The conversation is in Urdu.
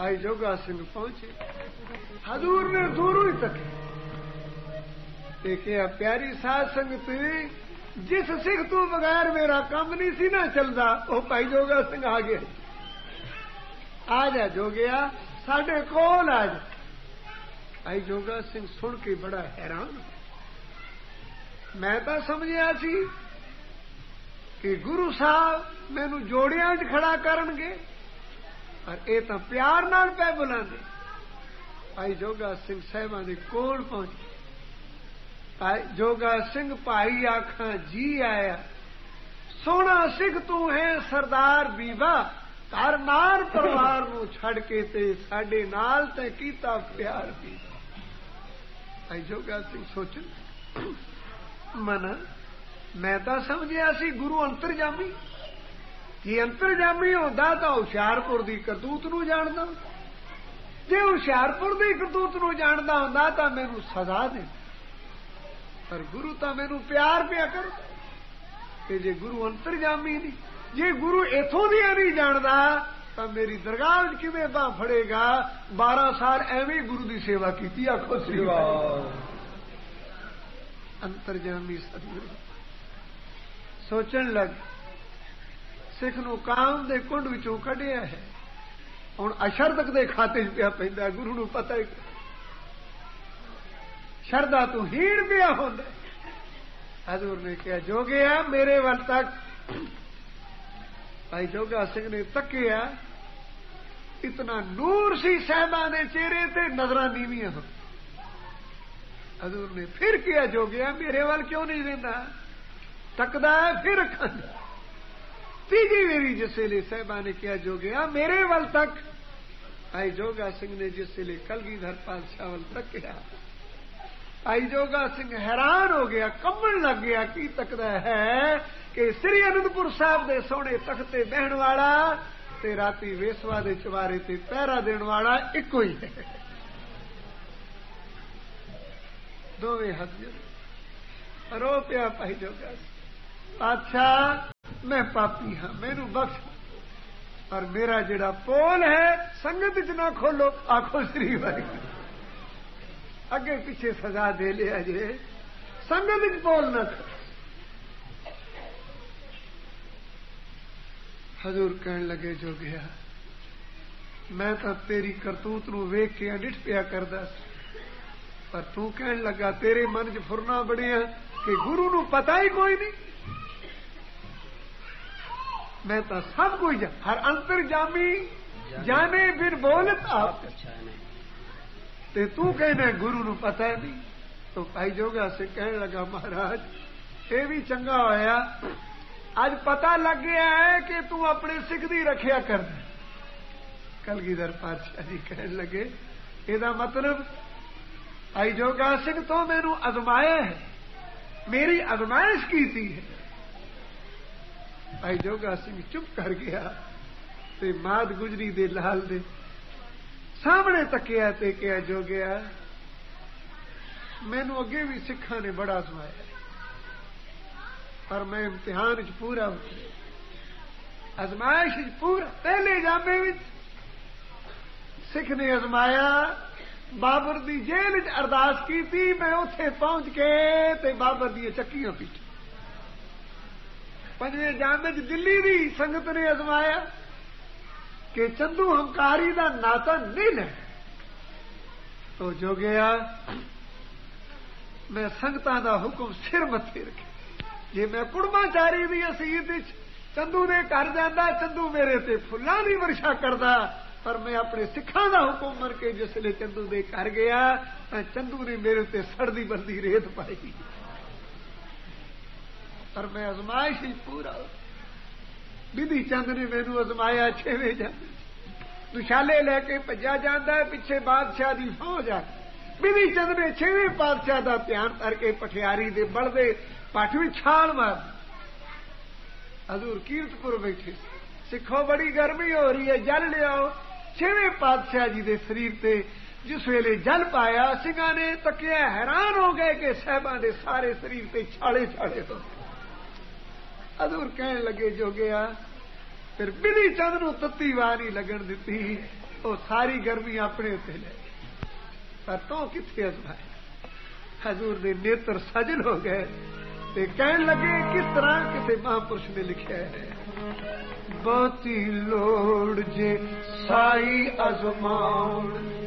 بھائی جوگا سنگھ پہنچے، حضور نے دوروں ہی تکے دیکھے پیاری ساتھ سنگت جس سکھ تو بغیر میرا کام نہیں سی نہ چلتا وہ بھائی جوگا سنگھ آ گیا، آ جا جو گیا ساڈے کول آ جا۔ بھائی جوگا سنگھ سن کے بڑا حیران، میں تو سمجھیا سی کہ گرو صاحب مینو جوڑیاں کھڑا کرن گے اور اے تو پیار نال پہ بلاندے۔ بھائی جوگا سنگھ صاحباں دے کول پہنچے، بھائی جوگا سنگھ بھائی آکھاں جی آیا، سونا سکھ تو ہے سردار بیوا، گھر مار پروار نو چھڑ کے تے ساڈے نال تے کیتا پیار بیوا۔ بھائی جوگا سنگھ سوچن من میں تو سمجھیا سی گرو انترجامی، جی انترجامی ہوندا تو ہوشیارپور دی کرتوت نو جاندا، جی ہوشیارپور دی کرتوت نو جاندا ہوندا تو مینوں سزا دے، پر گرو تو مینوں پیار پیا کر کہ جی گرو انترجامی نہیں، جی گرو اتوں دیا نہیں جاندا تو میری درگاہ کیویں باں پھڑے گا؟ 12 سال ایویں گرو دی سیوا کیتی، آکھو سیوا انترجامی ستگuru سوچن لگ سکھ نو کام دے کنڈ وچوں کڈیا ہے، ہن اشردک دے کھاتے پیا پیندا، گرو نو پتہ ہی شردا تو ہیڑ پیا ہوندا۔ حضور نے کہا جو گیا میرے ول تک۔ بھائی جوگا سنگھ نے تکیا، اتنا نور سی صاحباں دے چہرے تے نظراں نیویاں ہو۔ حضور نے پھر کیا جو گیا میرے ول کیوں نہیں ویندا؟ تکدا ہے پھر کھاندا۔ تیجی میری جس ویلے صاحبہ نے کیا جو گیا میرے ول تک۔ بھائی جوگا سنگھ نے جس ویلے کلگیدھر پادشاہ ول تکیا، بھائی جوگا سنگھ حیران ہو گیا، کمبن لگ گیا، کی تکدا ہے کہ سری انندپور صاحب دے سونے تختے بہن والا تے راتی ویسوا دے چوارے تے پہرا دین والا ایکو ہی ہے، دوویں ہاتھ رو پیا۔ بھائی جوگا سنگھ بادشاہ میں پاپی ہاں، میرے بخش، اور میرا جڑا پول ہے سنگت چ نہ کھولو، آخو سری والی اگے پیچھے سزا دے لیا جے، سنگت چ پول نہ کھولو۔ حضور کہن لگے جو گیا میں تو تیری کرتوت نو ویکھ کے نٹھ پیا کردا سی، پر تو کہن لگا تیرے من چ فرنا بڑیا کہ گرو نو پتہ ہی کوئی نہیں، میں تو سب کچھ ہر انتر جامی جانے پھر بولت آپ تے تو کہنا گرو نو پتہ ہے نہیں۔ تو بھائی جوگا سے کہنے لگا مہاراج یہ بھی چنگا ہویا اج پتہ لگ گیا ہے کہ تو اپنے سکھ دی رکھیا کرنا۔ کلگیدھر پادشاہ جی کہنے لگے یہ مطلب بھائی جوگا سنگھ تو مینوں ازمایا ہے، میری ازمائش کی ہے۔ بھائی جوگا سنگھ چپ کر گیا تے ماد گجری دے لال دے سامنے تکیا تے کیا جو گیا مینوں اگے بھی سکھاں نے بڑا ازمایا پر میں امتحان چ پورا اتریا، ازمائش پورا۔ پہلے جامے وچ سکھ نے ازمایا، بابر دی جیل چ ارداس کیتی، میں اوتھے پہنچ کے تے بابر دی چکیاں پیٹی۔ پنجویں جامے چ دلی دی سنگت نے ازمایا کہ چندو ہنکاری دا ناتا نہیں لینا، تو جو گیا میں سنگتاں دا حکم سر متھے رکھے، جی میں کڑما چاری دی اسیت چندو دے گھر جانا، چندو میرے تے پھلاں دی ورشا کردا، پر میں اپنے سکھاں دا حکم من کے جس لے چندو دے گھر گیا چندو نے میرے تے سڑدی بردی ریت پائی، پر میں ازمائش ہی پورا۔ بدھی چند نے مینوں ازمایا 6ویں جامے، دشالے لے کے بھجا جانا ہے پیچھے بادشاہ دی فوج آ، بدھی چند نے 6ویں پادشاہ دا دھیان کر کے پٹھیاری دے بڑھدے پٹ بھی چھال مار۔ حضور کیرتپور بیٹھے سکھو بڑی گرمی ہو رہی ہے جل لیاؤ، 6ویں پادشاہ جی دے شریر تے جس ویلے جل پایا سنگھاں نے تکیا، حیران ہو گئے کہ صاحباں دے سارے شریر تے چھالے چھالے ہو۔ حضور کہنے لگے جو گیا پھر بدھی چند نو تتی واہ نہیں لگن دیتی، وہ ساری گرمی اپنے اتنے لے پر تو کتنے ازمائے حضور دے نیتر سجن ہو گئے تے کہن لگے کس طرح کسی مہاپرش نے لکھا ہے بہتی لوڑ جے سائی ازماؤ